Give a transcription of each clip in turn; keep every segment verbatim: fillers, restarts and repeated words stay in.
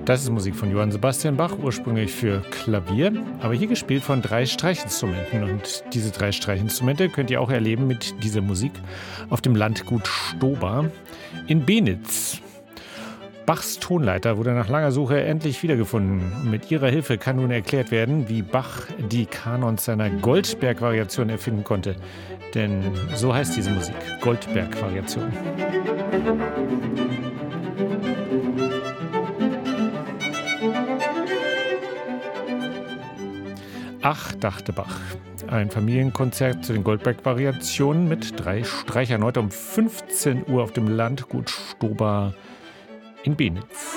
Das ist Musik von Johann Sebastian Bach, ursprünglich für Klavier, aber hier gespielt von drei Streichinstrumenten. Und diese drei Streichinstrumente könnt ihr auch erleben mit dieser Musik auf dem Landgut Stober in Benitz. Bachs Tonleiter wurde nach langer Suche endlich wiedergefunden. Und mit ihrer Hilfe kann nun erklärt werden, wie Bach die Kanons seiner Goldberg-Variation erfinden konnte. Denn so heißt diese Musik, Goldberg-Variation. Ach, dachte Bach. Ein Familienkonzert zu den Goldberg-Variationen mit drei Streichern heute um fünfzehn Uhr auf dem Landgut Stober in Benitz.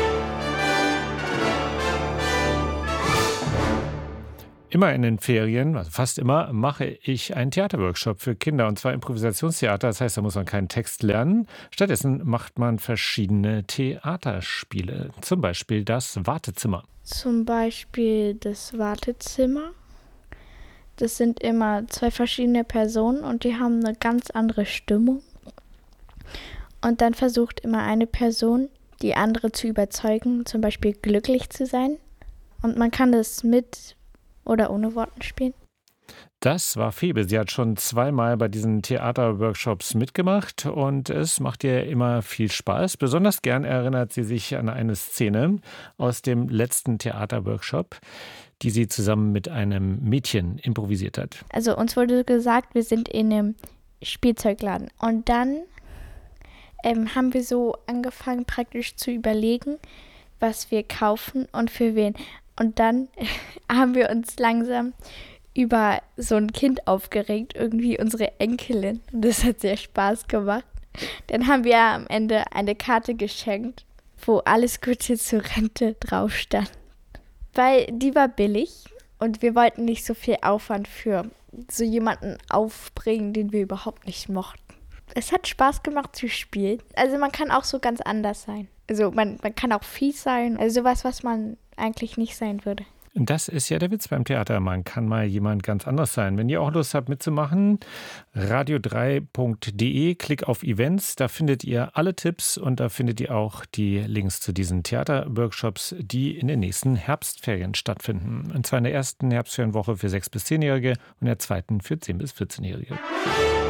Immer in den Ferien, also fast immer, mache ich einen Theaterworkshop für Kinder, und zwar Improvisationstheater. Das heißt, da muss man keinen Text lernen. Stattdessen macht man verschiedene Theaterspiele, zum Beispiel das Wartezimmer. Zum Beispiel das Wartezimmer. Das sind immer zwei verschiedene Personen und die haben eine ganz andere Stimmung. Und dann versucht immer eine Person, die andere zu überzeugen, zum Beispiel glücklich zu sein. Und man kann das mit oder ohne Worten spielen. Das war Febe. Sie hat schon zweimal bei diesen Theaterworkshops mitgemacht und es macht ihr immer viel Spaß. Besonders gern erinnert sie sich an eine Szene aus dem letzten Theaterworkshop, die sie zusammen mit einem Mädchen improvisiert hat. Also uns wurde gesagt, wir sind in einem Spielzeugladen. Und dann ähm, haben wir so angefangen praktisch zu überlegen, was wir kaufen und für wen. Und dann haben wir uns langsam über so ein Kind aufgeregt, irgendwie unsere Enkelin. Und das hat sehr Spaß gemacht. Dann haben wir am Ende eine Karte geschenkt, wo alles Gute zur Rente drauf stand. Weil die war billig und wir wollten nicht so viel Aufwand für so jemanden aufbringen, den wir überhaupt nicht mochten. Es hat Spaß gemacht zu spielen. Also man kann auch so ganz anders sein. Also man, man kann auch fies sein. Also sowas, was man eigentlich nicht sein würde. Das ist ja der Witz beim Theater. Man kann mal jemand ganz anders sein. Wenn ihr auch Lust habt mitzumachen, radio drei punkt de, Klick auf Events. Da findet ihr alle Tipps und da findet ihr auch die Links zu diesen Theaterworkshops, die in den nächsten Herbstferien stattfinden. Und zwar in der ersten Herbstferienwoche für sechs- bis zehnjährige und der zweiten für zehn- bis vierzehnjährige.